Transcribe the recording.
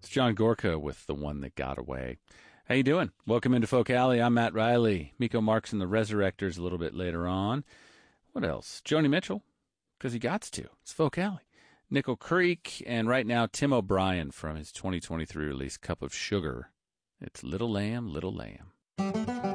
It's John Gorka with The One That Got Away. How you doing? Welcome into Folk Alley. I'm Matt Riley. Miko Marks and the Resurrectors a little bit later on. What else? Joni Mitchell, because he gots to. It's Folk Alley. Nickel Creek, and right now Tim O'Brien from his 2023 release, Cup of Sugar. It's Little Lamb, Little Lamb.